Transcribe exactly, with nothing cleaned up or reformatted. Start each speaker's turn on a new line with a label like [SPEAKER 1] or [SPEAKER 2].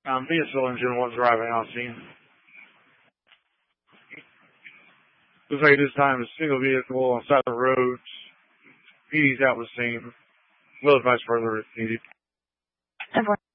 [SPEAKER 1] Um, vehicle engine was arriving on scene. Looks like this time a single vehicle on the side of the road. P D's out with scene. Will advise further if needed.